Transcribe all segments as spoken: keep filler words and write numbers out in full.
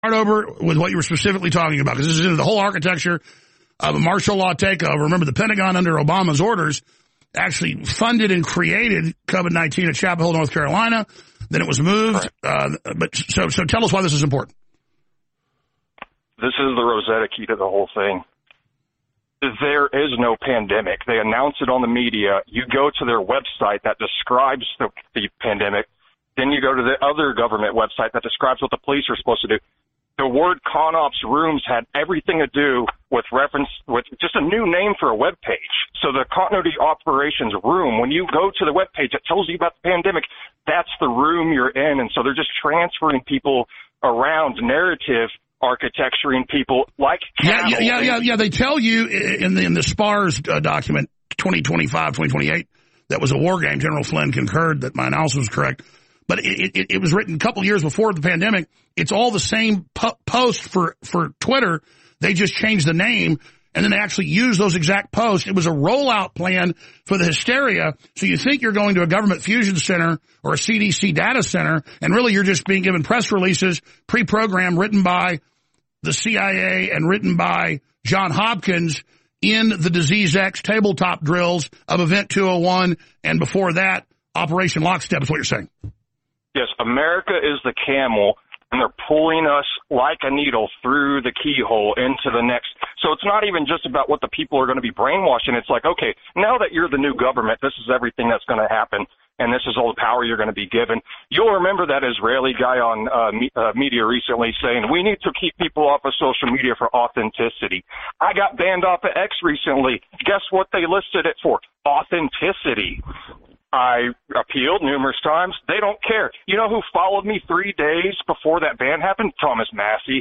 Start over with what you were specifically talking about, because this is into the whole architecture of a martial law takeover. Remember, the Pentagon under Obama's orders actually funded and created COVID nineteen at Chapel Hill, North Carolina. Then it was moved. Uh, but so, so tell us why this is important. This is the Rosetta key to the whole thing. There is no pandemic. They announce it on the media. You go to their website that describes the, the pandemic. Then you go to the other government website that describes what the police are supposed to do. The word ConOps rooms had everything to do with reference, with just a new name for a web page. So the continuity operations room, when you go to the web page that tells you about the pandemic, that's the room you're in. And so they're just transferring people around, narrative architecturing people like yeah, yeah, yeah, yeah, yeah. They tell you in the in the SPARS uh, document twenty twenty-five, twenty twenty-eight that was a war game. General Flynn concurred that my analysis was correct. But it, it, it was written a couple years before the pandemic. It's all the same po- post for, for Twitter. They just changed the name, and then they actually used those exact posts. It was a rollout plan for the hysteria. So you think you're going to a government fusion center or a C D C data center, and really you're just being given press releases, pre-programmed, written by the C I A and written by John Hopkins in the Disease X tabletop drills of Event two oh one, and before that, Operation Lockstep is what you're saying. Yes, America is the camel, and they're pulling us like a needle through the keyhole into the next. So it's not even just about what the people are going to be brainwashing. It's like, okay, now that you're the new government, this is everything that's going to happen, and this is all the power you're going to be given. You'll remember that Israeli guy on uh, me, uh, media recently saying, we need to keep people off of social media for authenticity. I got banned off of X recently. Guess what they listed it for? Authenticity. I appealed numerous times. They don't care. You know who followed me three days before that ban happened? Thomas Massey.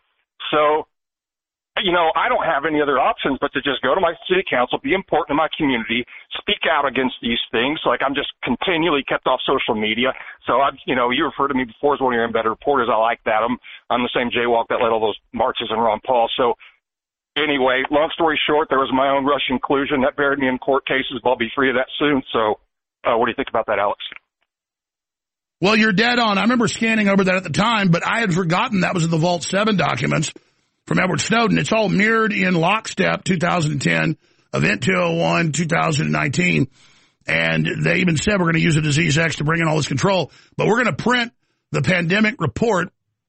So, you know, I don't have any other options but to just go to my city council, be important to my community, speak out against these things. Like, I'm just continually kept off social media. So, I, you know, you refer to me before as one of your embedded reporters. I like that. I'm, I'm the same jaywalk that led all those marches in Ron Paul. So, anyway, long story short, there was my own Russian collusion that buried me in court cases, but I'll be free of that soon. So, Uh, what do you think about that, Alex? Well, you're dead on. I remember scanning over that at the time, but I had forgotten that was in the Vault seven documents from Edward Snowden. It's all mirrored in lockstep, two thousand ten, Event two oh one, two thousand nineteen. And they even said we're going to use the Disease X to bring in all this control. But we're going to print the pandemic report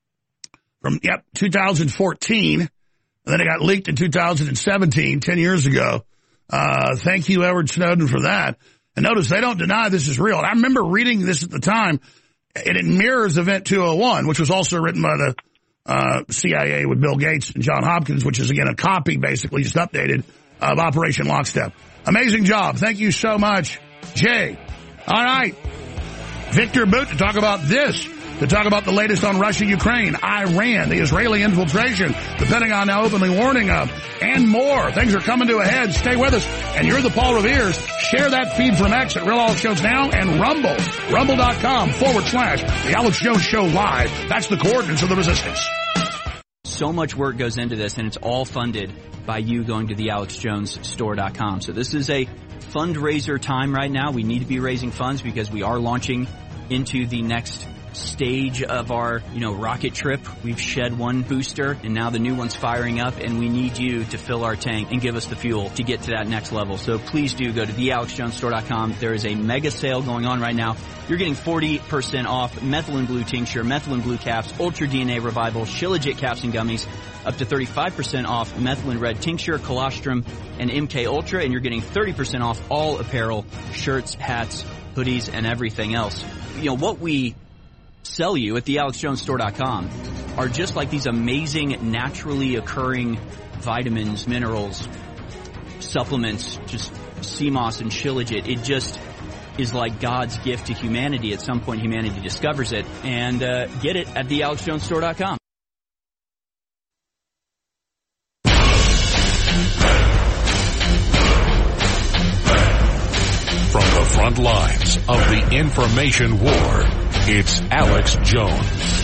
from, yep, two thousand fourteen. And then it got leaked in two thousand seventeen, ten years ago. Uh, thank you, Edward Snowden, for that. And notice they don't deny this is real. And I remember reading this at the time, and it mirrors Event two oh one, which was also written by the uh, C I A with Bill Gates and John Hopkins, which is, again, a copy, basically, just updated, of Operation Lockstep. Amazing job. Thank you so much, Jay. All right. Victor Boot to talk about this, to talk about the latest on Russia, Ukraine, Iran, the Israeli infiltration, the Pentagon now openly warning of, and more. Things are coming to a head. Stay with us. And you're the Paul Revere's. Share that feed from X at Real Alex Jones Now and Rumble. Rumble.com forward slash The Alex Jones Show Live. That's the coordinates of the resistance. So much work goes into this, and it's all funded by you going to the alex jones store dot com. So this is a fundraiser time right now. We need to be raising funds because we are launching into the next stage of our, you know, rocket trip. We've shed one booster and now the new one's firing up, and we need you to fill our tank and give us the fuel to get to that next level. So please do go to the alex jones store dot com. There is a mega sale going on right now. You're getting forty percent off methylene blue tincture, methylene blue caps, ultra D N A revival, Shilajit caps and gummies, up to thirty-five percent off methylene red tincture, colostrum, and M K Ultra, and you're getting thirty percent off all apparel, shirts, hats, hoodies, and everything else. You know, what we sell you at the alex jones store dot com are just like these amazing naturally occurring vitamins, minerals, supplements, just sea moss and Shilajit. It just is like God's gift to humanity. At some point, humanity discovers it. And uh, get it at the alex jones store dot com. From the front lines of the information war, it's Alex Jones.